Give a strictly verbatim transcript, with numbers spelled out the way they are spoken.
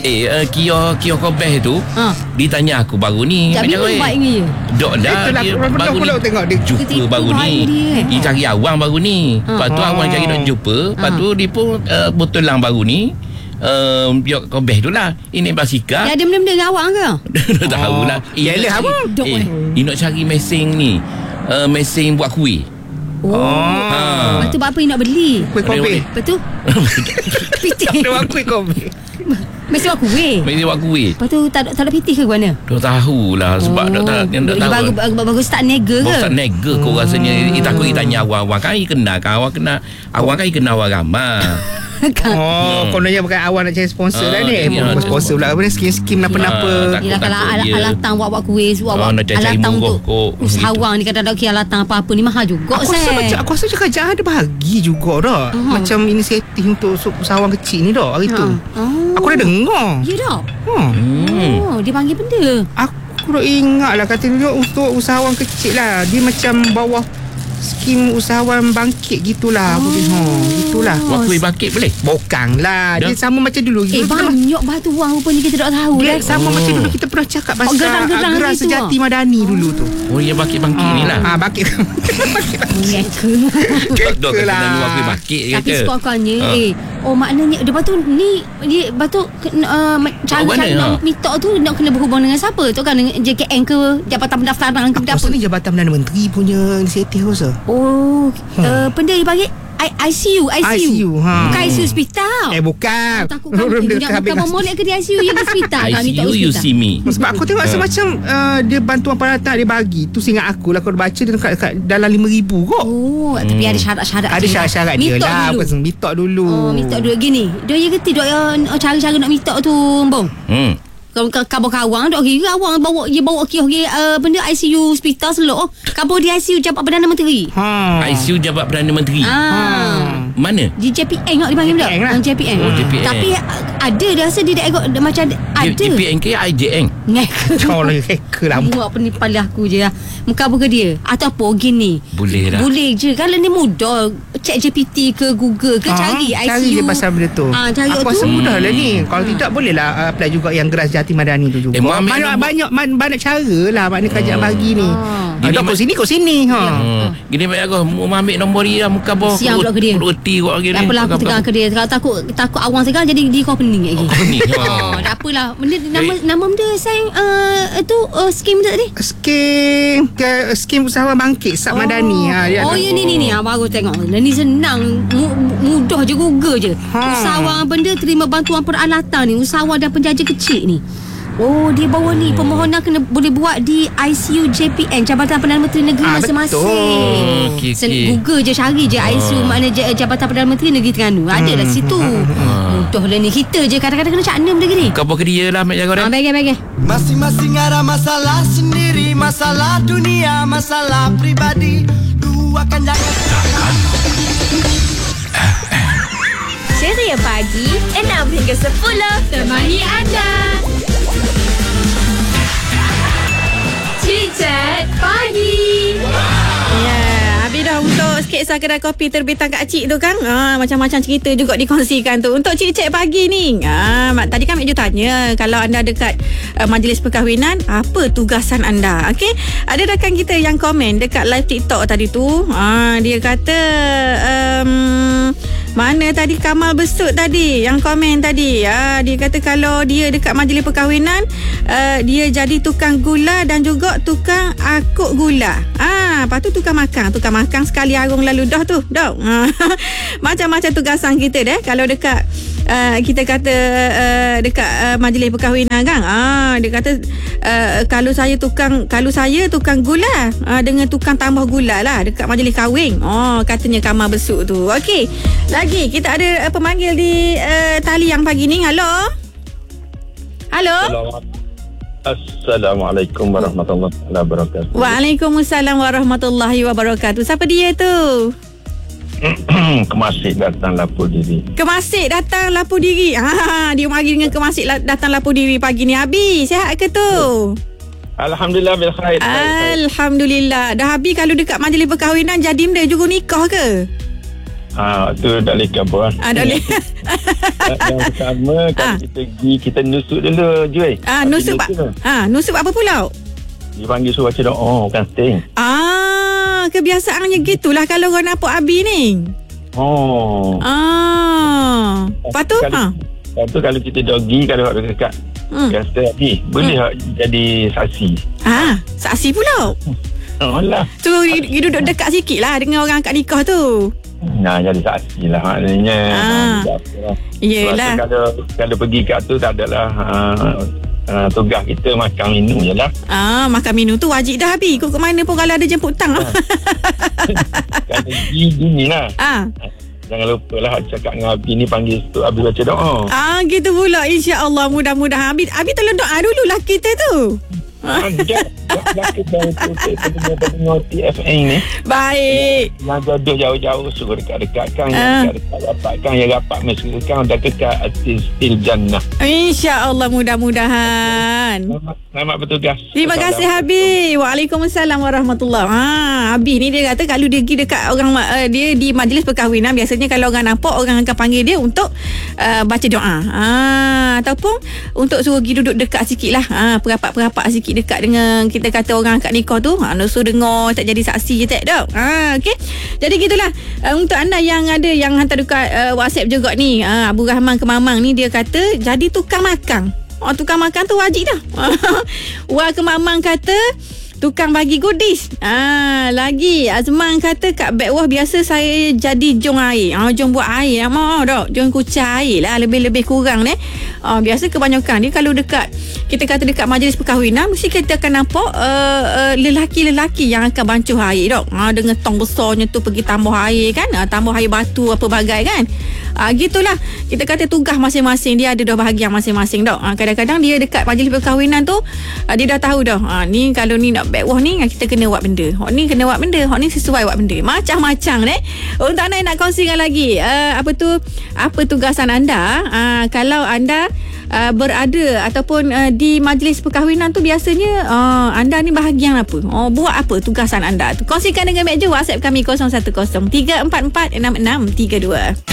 Eh uh, Kio Kio Kobeh tu ha. Dia tanya aku baru ni. Tak minum baik ni je. Dok dah dia baru ni tengok dia jumpa baru ni. Dia, dia cari awang baru ni. ha. Lepas tu ha. awang cari nak jumpa. Lepas tu dia pun uh, botol lang baru ni. Uh, Biok Kobeh tu lah. Ini basikal. Dia ada benda-benda dengan awak ke? Dah tahu lah. Eh, yalah abang. Eh, dia nak cari mesin ni. Uh, mesin buat kuih. Oh. Ha. Lepas tu apa yang nak beli? Kuih Kobeh. Lepas tu pitih. Dia buat kuih Kobeh. Mesti buat kuih. Mesin buat kuih. Lepas tu tak, tak ada pitih ke mana? Dah tahulah sebab oh. dah tak yang dah Dia tahu. baru, baru, baru start nega ke? Baru start nega kau Hmm. rasanya. Dia takut dia tanya awang-awang kan dia kenal kan awang kenal. Awang kan dia kenal awang ramai. Oh, kononnya bukan awak nak cari sponsor Ah, dah ni. dia nak Sponsor pula apa ni skim-skim Ah, apa-apa. Yelah kalau takut alat, dia. alatang buat-buat kuih, buat Ah, nak cari alatang murah untuk kok, usahawan ni kadang-kadang okay, alatang apa-apa ni mahal juga. Aku rasa macam aku rasa kerajaan ada bahagi juga dah. Uh-huh. Macam inisiatif untuk usahawan kecil ni dah hari tu. Oh. Aku dah dengar. Ya dah. Ha. Hmm. Oh, dia panggil benda. Aku dah ingat lah kata dia untuk usahawan kecil lah. Dia macam bawah skim usahawan bangkit gitulah. Oh. Aku ha, gitulah. Buat kuih bangkit boleh? Bukan lah. Dia Dah? sama macam dulu. Eh, Dulu kita- banyak batu wang rupanya kita tak tahu Dia dah. sama Oh. macam dulu kita pernah cakap pasal Oh, gerang-gerang Gerak gitu, Sejati ah. Madani dulu tu. Oh yang bangkit-bangkit ni lah. Ah, bangkit. Ngeka. Dok kata lah. nak buat kuih bangkit dia Tapi kata. sekurang-kurangnya Ha. eh oh maknanya lepas tu ni dia lepas tu uh, cara mana, cara ha? nak minta tu nak kena berhubung dengan siapa tu kan dengan J K N ke Jabatan Pendaftaran ke Aku apa. rasa ni Jabatan Perdana Menteri punya inisiatif rasa. Oh Hmm. uh, benda dia panggil I, ICU ICU I C U, ha. Bukan I C U hospital. Eh bukan. Takut kan dia nak bukan molek ke di I C U ya hospital I kan see minta you, you hospital. see me. Sebab aku tengok rasa macam uh, dia bantuan peralatan dia bagi. Tu seingat aku lah kalau baca dia dekat, dekat dalam lima ribu kot. Oh hmm. tapi ada syarat-syarat Ada syarat-syarat dia Minta lah. dulu. Apa minta dulu. Oh, minta dulu gini. Dia ya kerti dok ya cara-cara nak minta tu, Bong. Hmm. Kalau kabar-kawan dok kira awang bawa dia bawa kira uh, benda I C U hospital selok. Kabar di I C U Jabatan Perdana Menteri. Ha. I C U Jabat Perdana Menteri. Ah. Mana? Di J P N kot dipanggil tak? J P N lah. J P N. Oh, J P N. Tapi uh, ada dia rasa dia dah ikut macam ada. J P N ke I J N? Ngek. Kau lagi hacker lah. Buat penipal aku je lah. Muka buka dia. Atau apa gini. Boleh lah. Boleh je. Kalau ni mudah. Cek G P T ke Google ke Ha, cari I C U. Cari je pasal benda tu. Ah, cari Aku tu. rasa mudah lah ni. Kalau tidak boleh lah uh, apply juga yang Gerak Sejati Madani tu juga. Eh, Mak ambil banyak, nombor- banyak, banyak, banyak cara lah makna kerajaan bagi ni. Ah. Ha, dah kau sini, kau sini. Ha. Hmm. Gini baik aku mau ambil nombor dia muka bawah. Siang pula ke dia. Roti kau gini. Tak apalah aku tengah ke dia. Kalau takut takut awang sekarang jadi di kau pening lagi. Oh, pening. Oh, tak apalah. Benda nama Eh. nama benda sayang uh, itu uh, skim dia tadi. Skim ke, skim usahawan bangkit Sab Madani. Ha, dia oh akan- ya ni ni ni ah, baru tengok. Ni senang mu- mudah je Google je. Ha. Usahawan benda terima bantuan peralatan ni, usahawan dan penjaja kecil ni. Oh dia bawa ni permohonan kena boleh buat di I C U J P N Jabatan Perdana Menteri Negeri Ah, masing-masing. betul. Okey, Sen- okey. Google je cari je I C U makna J- Jabatan Perdana Menteri Negeri Terengganu. Ada lah situ. Mudah lah ni kita je kadang-kadang kena cakna benda gini. Kau bawa ke dia lah Mek Jaga Ah dah. bagi bagi. Masing-masing ada masalah sendiri, masalah dunia, masalah pribadi. Luahkan jangan. Ceria pagi enam hingga sepuluh temani anda. Cicet pagi. Ya, habis dah untuk sketsa kedai kopi terbitan Kak Cik tu kan. Ah, macam-macam cerita juga dikongsikan tu. Untuk Cik-Cik pagi ni. Ah, mak- tadi kan Mek Ju tanya kalau anda dekat uh, majlis perkahwinan, apa tugasan anda? Okey. Ada rakan kita yang komen dekat live TikTok tadi tu. Ah, dia kata um, mana tadi Kamal Besut tadi yang komen tadi. Ah, dia kata kalau dia dekat majlis perkahwinan, uh, dia jadi tukang gula dan juga tukang akuk gula. Ah, lepas tu tukang makan, tukang makan sekali arung lalu dah tu. Dah. Ah, macam-macam tugasan kita deh kalau dekat uh, kita kata uh, dekat uh, majlis perkahwinan kan. Ah, dia kata uh, kalau saya tukang kalau saya tukang gula uh, dengan tukang tambah gula lah dekat majlis kahwin. Oh, katanya Kamal Besut tu. Okey. Lagi kita ada uh, pemanggil di uh, tali yang pagi ni. Halo. Halo. Assalamualaikum warahmatullahi wabarakatuh. Waalaikumsalam warahmatullahi wabarakatuh. Siapa dia tu? Kemasik datang lapor diri. Kemasik datang lapor diri. Ha, dia mari dengan Kemasik la- datang lapor diri pagi ni. Abi, sihat ke tu? Alhamdulillah bil khair. Alhamdulillah. Dah Abi kalau dekat majlis perkahwinan jadi benda juga nikah ke? Ah, tu tak boleh kabur. Ah, tak boleh. Yang pertama kalau Ah. kita pergi kita nusuk dulu Joy. Ah, nusuk pak. Ah, nusuk apa pula? Dipanggil suruh baca doa bukan sting. Ah, kebiasaannya gitulah kalau orang nampak Abi ni. Oh. Ah. Lepas tu? Kalau, Ha. lepas tu kalau kita dogi kalau ada dekat Hmm. kata ni boleh hmm. jadi saksi. Ah, saksi pula. Oh lah. Tu dia duduk dekat sikit lah dengan orang akad nikah tu. Nah, jadi saksi lah maknanya. Ah. Ah. Yelah. Kalau kalau pergi kat tu tak adalah uh, uh, tugas kita makan minum je lah. Ah, makan minum tu wajib dah Abi. Kau ke mana pun kalau ada jemput tang. Kalau pergi gini lah. Ah. Jangan lupa lah cakap dengan Abi ni panggil tu Abi baca doa. Ah, gitu pula. InsyaAllah mudah-mudahan Abi Abi tolong doa dulu lah kita tu. Ah, jangan jangan kita pendengar T F M ni. Baik. Yang jodoh jauh-jauh suruh dekat-dekatkan, Ah. yang dekat rapatkan, yang rapat mesrakan dah kekal atis til jannah. InsyaAllah mudah-mudahan. Selamat, selamat bertugas. Terima kasih Habib. Waalaikumsalam warahmatullahi. Ha, Habib ni dia kata kalau dia pergi dekat orang uh, dia di majlis perkahwinan biasanya kalau orang nampak orang akan panggil dia untuk uh, baca doa. Ha, ataupun untuk suruh pergi duduk dekat sikit lah. Ha, perapat-perapat sikit dekat dengan kita kata orang akad nikah tu. Ha, suruh dengar tak jadi saksi je tak dak. Ha, okey. Jadi gitulah. Uh, untuk anda yang ada yang hantar dekat uh, WhatsApp juga ni, uh, Abu Rahman Kemamang ni dia kata jadi tukang makan. Oh, tukang makan tu wajib dah. Wah, Kemamang kata tukang bagi goodies. Ah, lagi Azman kata kat Backwah biasa saya jadi jong air. Ah, jong buat air. Mau dak. Jong kucai air lah lebih-lebih kurang ni. Ah, biasa kebanyakan dia kalau dekat kita kata dekat majlis perkahwinan mesti kita akan nampak uh, uh, lelaki-lelaki yang akan bancuh air dak. Ah, dengan tong besarnya tu pergi tambah air kan. Ah, tambah air batu apa bagai kan. Ah, gitulah. Kita kata tugas masing-masing dia ada dah bahagian masing-masing dak. Ah, kadang-kadang dia dekat majlis perkahwinan tu ah, dia dah tahu dah. Ah, ni kalau ni nak backwah ni kita kena buat benda. Hak ni kena buat benda. Hak ni sesuai buat benda. Macam-macam ni. Untuk anda yang nak kongsikan lagi uh, apa tu apa tugasan anda uh, kalau anda uh, berada ataupun uh, di majlis perkahwinan tu biasanya uh, anda ni bahagian apa? Oh, buat apa tugasan anda tu? Kongsikan dengan meja WhatsApp kami kosong satu kosong tiga empat empat enam enam tiga dua.